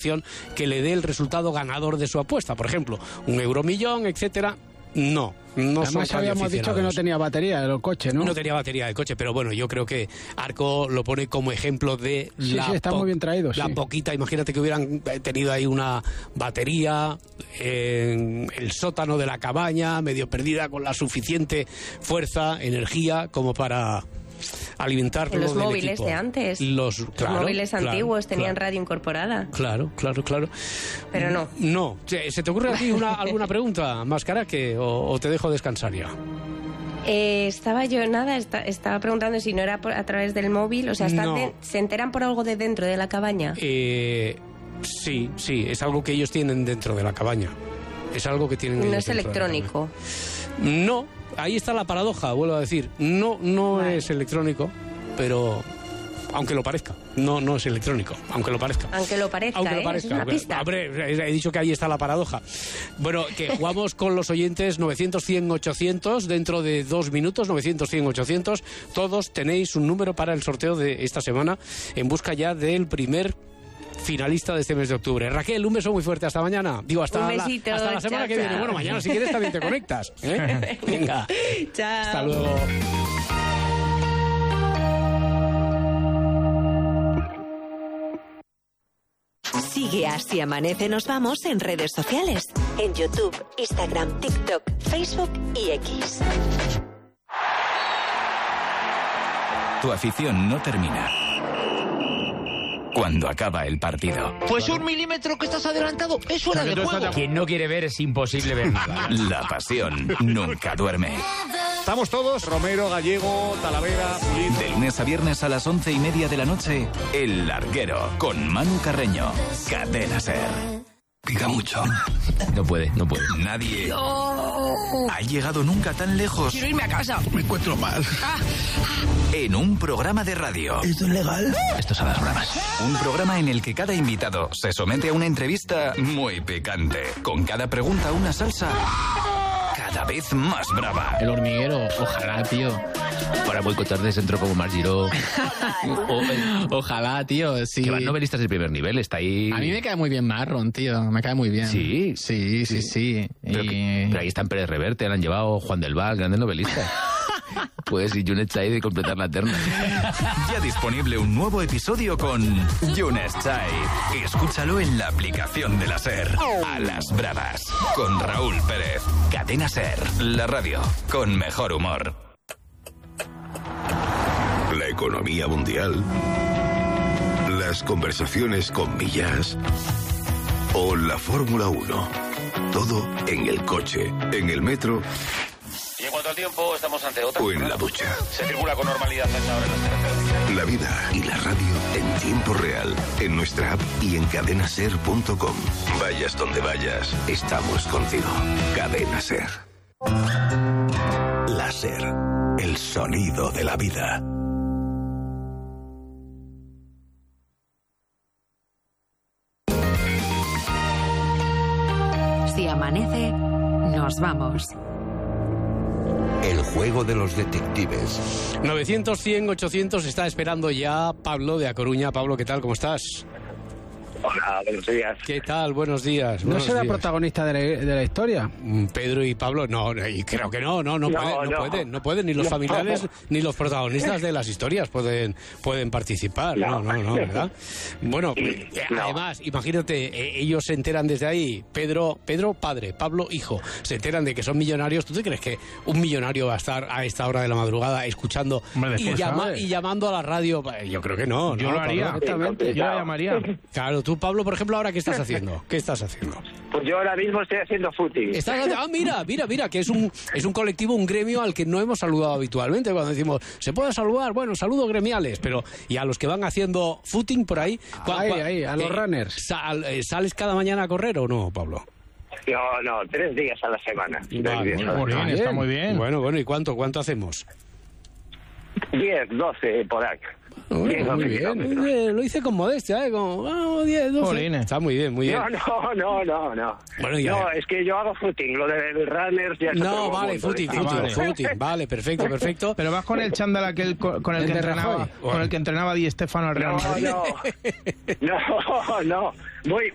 opción que le dé el resultado ganador de su apuesta. Por ejemplo, un euromillón, etcétera. No además habíamos dicho que no tenía batería el coche, ¿no? No tenía batería de coche, pero bueno, yo creo que Arco lo pone como ejemplo de está muy bien traído, la poquita, imagínate que hubieran tenido ahí una batería en el sótano de la cabaña, medio perdida, con la suficiente fuerza, energía, como para alimentarlo. Los móviles equipo. de antes. Los móviles antiguos tenían radio incorporada. Claro. Pero no. No. ¿Se te ocurre a ti alguna pregunta, Mascaraque, o te dejo descansar ya? Estaba preguntando si no era a través del móvil, o sea, ¿se enteran por algo de dentro de la cabaña? Sí, es algo que ellos tienen dentro de la cabaña. Es algo que tienen. No es electrónico. No, ahí está la paradoja, vuelvo a decir. No vale. Es electrónico, pero aunque lo parezca. No es electrónico, aunque lo parezca. Aunque lo parezca, es una pista. Hombre, he dicho que ahí está la paradoja. Bueno, que jugamos con los oyentes 900-100-800 dentro de 2 minutos, 900-100-800. Todos tenéis un número para el sorteo de esta semana en busca ya del primer finalista de este mes de octubre. Raquel, un beso muy fuerte. Hasta mañana. Digo, hasta la semana que viene. Bueno, mañana si quieres también te conectas. Venga. Chao. Hasta luego. Sigue Así Amanece Nos Vamos en redes sociales. En YouTube, Instagram, TikTok, Facebook y X. Tu afición no termina cuando acaba el partido. Pues 1 milímetro que estás adelantado es fuera de juego. Quien no quiere ver es imposible ver nada. La pasión nunca duerme. Estamos todos, Romero, Gallego, Talavera, Pulido. De lunes a viernes a las 11:30 de la noche, El Larguero, con Manu Carreño. Cadena SER. Pica mucho. No puede. Nadie ha llegado nunca tan lejos. Quiero irme a casa. Me encuentro mal. En un programa de radio. ¿Esto es legal? Esto es a las bravas. Un programa en el que cada invitado se somete a una entrevista muy picante. Con cada pregunta una salsa cada vez más brava. El Hormiguero, ojalá, tío. Para boicotar de centro como Margiró. Ojalá, tío, sí. Que van novelistas de primer nivel, está ahí. A mí me cae muy bien Marron, tío. Me cae muy bien. Sí. Pero ahí están Pérez Reverte, le han llevado Juan del Val, grandes novelistas. Pues y Yunes Chai de completar la terna. Ya disponible un nuevo episodio con Yunes Chai. Escúchalo en la aplicación de la SER. A las bravas. Con Raúl Pérez. Cadena SER. La radio con mejor humor. La economía mundial. Las conversaciones con Millas. O la Fórmula 1. Todo en el coche, en el metro. Y en cuanto al tiempo, estamos ante otra. O en la ducha. Se circula con normalidad a esta hora en las carreteras. La vida y la radio en tiempo real. En nuestra app y en cadenaser.com. Vayas donde vayas, estamos contigo. Cadena SER. La SER. El sonido de la vida. Si amanece, nos vamos. El juego de los detectives. 900-100-800 está esperando ya Pablo de A Coruña. Pablo, ¿qué tal? ¿Cómo estás? Hola, buenos días. ¿Qué tal? Buenos días. ¿No será protagonista de la historia? Pedro y Pablo, no, y creo que no pueden, ni los familiares ni los protagonistas de las historias pueden participar, no, ¿verdad? Bueno, además, imagínate, ellos se enteran desde ahí, Pedro padre, Pablo hijo, se enteran de que son millonarios. ¿Tú te crees que un millonario va a estar a esta hora de la madrugada escuchando y llamando a la radio? Yo creo que no. Yo lo haría, yo lo llamaría. Claro, tú, Pablo, por ejemplo, ahora ¿qué estás haciendo? Pues yo ahora mismo estoy haciendo footing. Mira, que es un colectivo, un gremio al que no hemos saludado habitualmente. Cuando decimos, ¿se puede saludar? Bueno, saludos gremiales, pero y a los que van haciendo footing por ahí. A los runners. ¿Sales cada mañana a correr o no, Pablo? No, 3 días a la semana. Está muy bien. Bueno, ¿y cuánto hacemos? 10, 12 por ahí. Muy bien. Lo hice con modestia, como 10, 12. Está muy bien. No. Bueno, ya. No, es que yo hago footing, lo del runners ya. No, vale, footing. Vale, perfecto. Pero vas con el chándal aquel con el que entrenaba Di Stéfano al Real Madrid. No. Voy